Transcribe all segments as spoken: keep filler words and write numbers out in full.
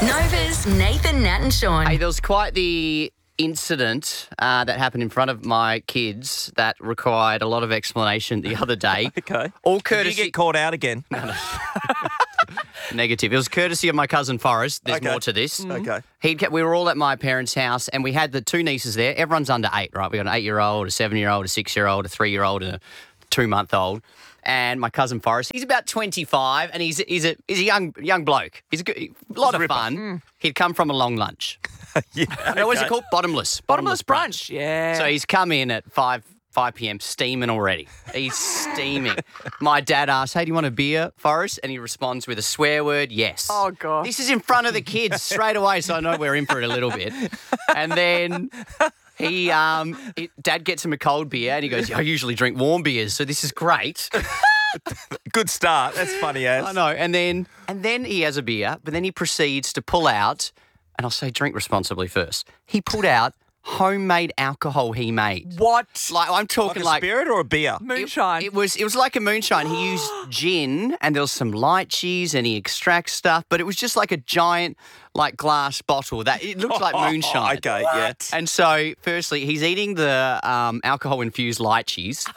Nova's Nathan, Nat and Sean. Hey, there was quite the incident uh, that happened in front of my kids that required a lot of explanation the other day. Okay. All Did courtesy... you get caught out again? Negative. It was courtesy of my cousin Forrest. There's Okay. more to this. Okay. He'd kept, we were all at my parents' house and we had the two nieces there. Everyone's under eight, right? We got an eight-year-old, a seven-year-old, a six-year-old, a three-year-old and a two-month-old. And my cousin Forrest, he's about twenty-five and he's he's a he's a young young bloke. He's a, good, a lot of ripper. fun. He'd come from a long lunch. yeah. Okay. What's it called? Bottomless. Bottomless brunch. Yeah. So he's come in at five five p.m. steaming already. He's steaming. My dad asks, "Hey, do you want a beer, Forrest?" And he responds with a swear word, "Yes." Oh, gosh. This is in front of the kids straight away, so I know we're in for it a little bit. And then he, um, it, Dad gets him a cold beer, and he goes, "I usually drink warm beers, so this is great." Good start. That's funny as. I know. And then and then he has a beer, but then he proceeds to pull out, and I'll say drink responsibly first. He pulled out homemade alcohol he made. What? Like I'm Like talking a like, spirit or a beer? Moonshine. It was it was like a moonshine. He used gin and there was some lychees and he extracts stuff, but it was just like a giant like glass bottle that it looked like moonshine. Okay, yeah. And so, firstly, he's eating the um, alcohol-infused lychees.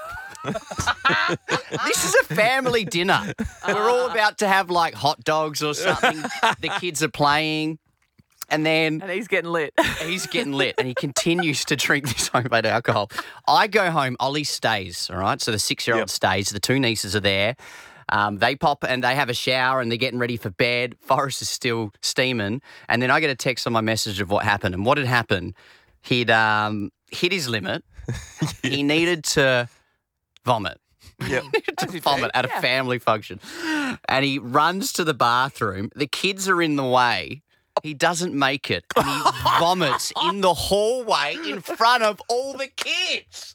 This is a family dinner. We're all about to have like hot dogs or something. The kids are playing. And then and he's getting lit. he's getting lit and he continues to drink this homemade alcohol. I go home, Ollie stays, all right? So the six-year-old Yep. stays, the two nieces are there. Um, they pop and they have a shower and they're getting ready for bed. Forrest is still steaming. And then I get a text on my message of what happened. And what had happened, he'd um, hit his limit. He needed to vomit. Yep. He needed to vomit at a Yeah. family function. And he runs to the bathroom. The kids are in the way. He doesn't make it and he vomits in the hallway in front of all the kids.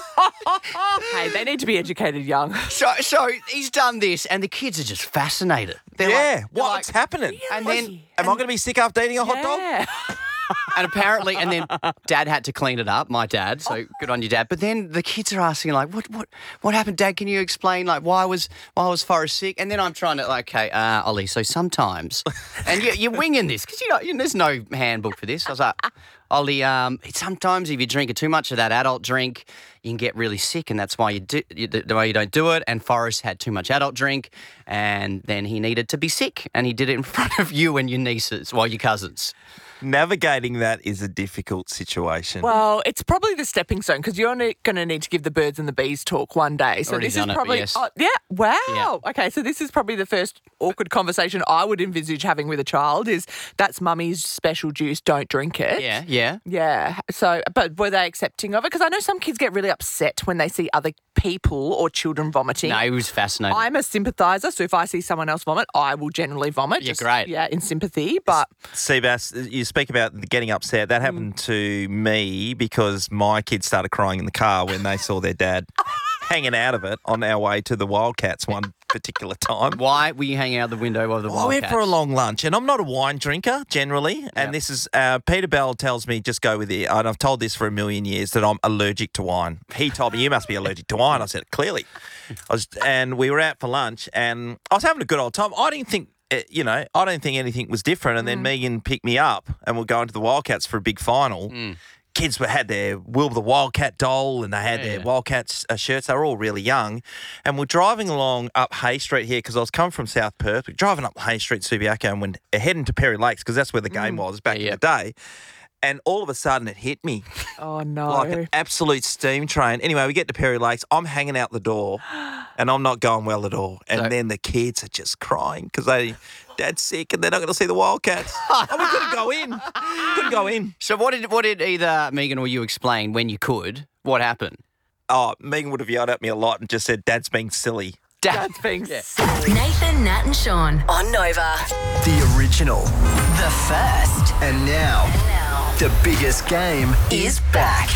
Hey, they need to be educated young. So so he's done this and the kids are just fascinated. They're yeah. like- they're What's like- happening? And then Am I going to be sick after eating a hot dog? Yeah. and apparently and then Dad had to clean it up, my dad, so good on you, Dad. But then the kids are asking like, what what what happened, Dad? Can you explain like why was why was Forrest sick? And then I'm trying to like, okay, uh, Ollie, so sometimes and you, you're winging this because you know you, there's no handbook for this. I was like, Ollie, um, sometimes if you drink too much of that adult drink, you can get really sick, and that's why you do you, the way you don't do it. And Forrest had too much adult drink, and then he needed to be sick, and he did it in front of you and your nieces, well, your cousins. Navigating that is a difficult situation. Well, it's probably the stepping stone because you're going to need to give the birds and the bees talk one day. So Already this done is it, probably yes. oh, yeah. Wow. Yeah. Okay, so this is probably the first awkward conversation I would envisage having with a child. Is that's mummy's special juice? Don't drink it. Yeah, yeah. Yeah. So, but were they accepting of it? Because I know some kids get really upset when they see other people or children vomiting. No, he was fascinated. I'm a sympathiser, so if I see someone else vomit, I will generally vomit. Yeah, great. Yeah, in sympathy. But Seabass, you speak about the getting upset. That happened to me because my kids started crying in the car when they saw their dad hanging out of it on our way to the Wildcats one particular time. Why were you hanging out the window of the I Wildcats? went for a long lunch, and I'm not a wine drinker generally. Yeah. And this is uh, Peter Bell tells me just go with it. And I've told this for a million years that I'm allergic to wine. He told me you must be allergic to wine. I said clearly. I was, and we were out for lunch, and I was having a good old time. I didn't think. uh, You know, I don't think anything was different. And then Megan picked me up, and we're going to the Wildcats for a big final. Kids were, had their Will the Wildcat doll and they had Yeah, their yeah. Wildcats uh, shirts. They were all really young. And we're driving along up Hay Street here because I was coming from South Perth. We're driving up Hay Street, Subiaco, and we're heading to Perry Lakes because that's where the game was back Yeah, in the day. And all of a sudden it hit me oh no. like an absolute steam train. Anyway, we get to Perry Lakes. I'm hanging out the door and I'm not going well at all. And So- then the kids are just crying because they... Dad's sick and they're not going to see the Wildcats. Oh, we couldn't go in. Couldn't go in. So what did what did either Megan or you explain when you could? What happened? Oh, Megan would have yelled at me a lot and just said, Dad's being silly. Dad. That's being Yeah. silly. Nathan, Nat and Sean on Nova. The original. The first And now, the biggest game is back.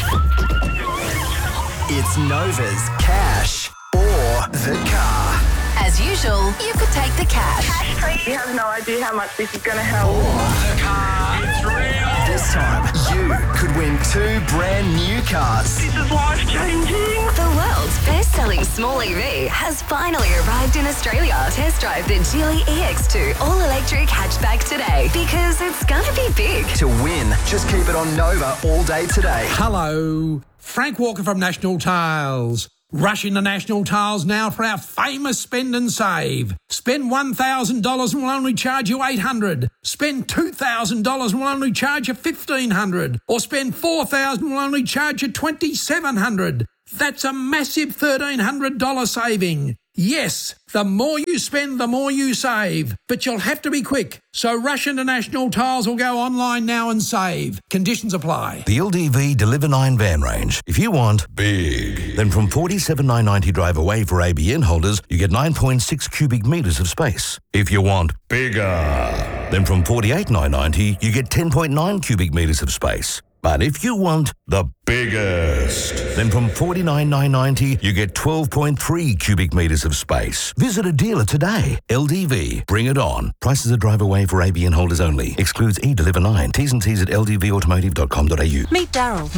It's Nova's Cash or the Car. As usual, you could take the cash. You have no idea how much this is going to help. This This time, you could win two brand new cars. This is life-changing. The world's best-selling small E V has finally arrived in Australia. Test drive the Geely E X two all-electric hatchback today because it's gonna be big. To win, just keep it on Nova all day today. Hello, Frank Walker from National Tiles. Rush into National Tiles now for our famous spend and save. Spend one thousand dollars and we'll only charge you eight hundred dollars. Spend two thousand dollars and we'll only charge you fifteen hundred dollars. Or spend four thousand dollars and we'll only charge you twenty-seven hundred dollars. That's a massive thirteen hundred dollars saving. Yes, the more you spend, the more you save. But you'll have to be quick. So rush into National Tiles or go online now and save. Conditions apply. The L D V Deliver nine van range. If you want big, then from forty-seven thousand nine hundred ninety drive away for A B N holders, you get nine point six cubic metres of space. If you want bigger, then from forty-eight thousand nine hundred ninety, you get ten point nine cubic metres of space. But if you want the biggest, then from forty-nine thousand nine hundred ninety, you get twelve point three cubic metres of space. Visit a dealer today. L D V, bring it on. Prices are drive away for A B N holders only. Excludes e-Deliver nine. T's and C's at l d v automotive dot com dot a u. Meet Daryl.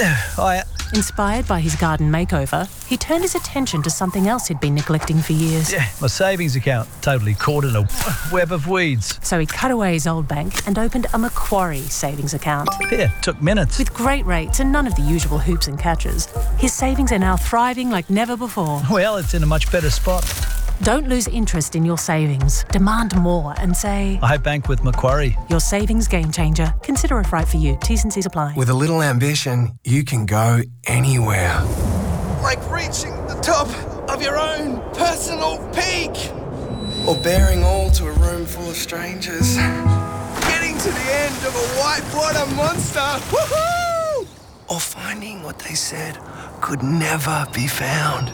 Hi. Inspired by his garden makeover, he turned his attention to something else he'd been neglecting for years. Yeah, my savings account totally caught in a web of weeds. So he cut away his old bank and opened a Macquarie savings account. Yeah, took minutes. With great rates and none of the usual hoops and catches, his savings are now thriving like never before. Well, it's in a much better spot. Don't lose interest in your savings. Demand more and say, I bank with Macquarie. Your savings game changer. Consider if right for you. T's and C's apply. With a little ambition, you can go anywhere. Like reaching the top of your own personal peak. Or bearing all to a room full of strangers. Getting to the end of a whitewater monster. Woohoo! Or finding what they said could never be found.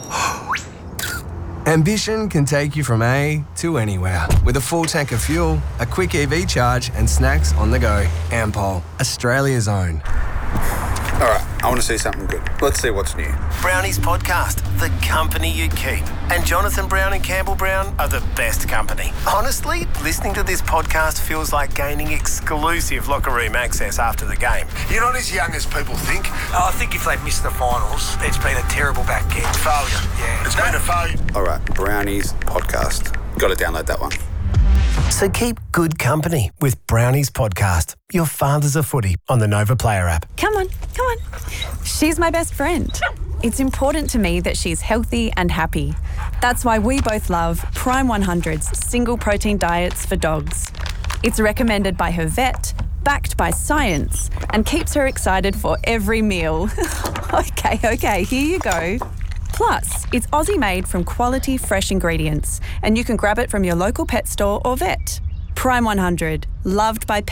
Ambition can take you from A to anywhere. With a full tank of fuel, a quick E V charge, and snacks on the go. Ampol, Australia's own. All right, I want to see something good. Let's see what's new. Brownie's podcast, The Company You Keep. And Jonathan Brown and Campbell Brown are the best company. Honestly, listening to this podcast feels like gaining exclusive locker room access after the game. You're not as young as people think. I think if they've missed the finals, it's been a terrible back end. Failure, yeah. It's been a failure. All right, Brownie's podcast. Got to download that one. So keep good company with Brownie's podcast. Your father's a footy on the Nova Player app. Come on, come on. She's my best friend. It's important to me that she's healthy and happy. That's why we both love Prime one hundred's single protein diets for dogs. It's recommended by her vet, backed by science, and keeps her excited for every meal. okay, okay, here you go. Plus, it's Aussie-made from quality, fresh ingredients, and you can grab it from your local pet store or vet. Prime one hundred, loved by pet